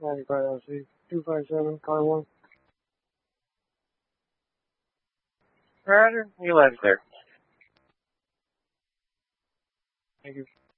95 LC, 257, car 1. Roger, you land clear. Thank you.